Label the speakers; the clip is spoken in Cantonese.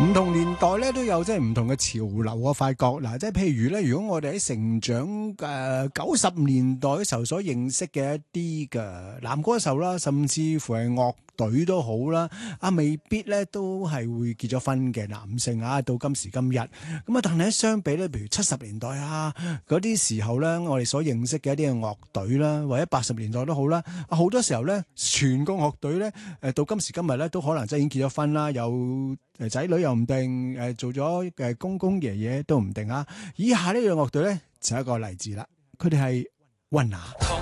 Speaker 1: 唔同年代咧都有即係唔同嘅潮流，我發覺嗱，即係譬如咧，如果我哋喺成長90年代嘅時候所認識嘅一啲嘅男歌手啦，甚至乎係樂隊都好啦，未必咧都係會結咗婚嘅男性啊，到今時今日咁啊，但係咧相比咧，譬如70年代嗰啲時候咧，我哋所認識嘅一啲嘅樂隊啦，或者80年代都好啦，好多時候咧，全個樂隊咧到今時今日咧都可能真係已經結咗婚啦，有仔女又唔定，做咗公公爺爺都唔定啊！以下呢樣樂隊咧就係一個例子啦，佢哋係溫拿。